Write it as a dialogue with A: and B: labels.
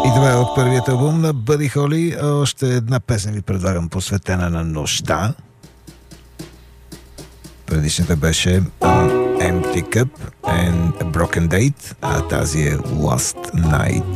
A: И това е от първият албум на Бъди Холи. Още една песен ви предлагам, посветена на нощта. Предишната беше Empty Cup and a Broken Date, а тази е Last Night.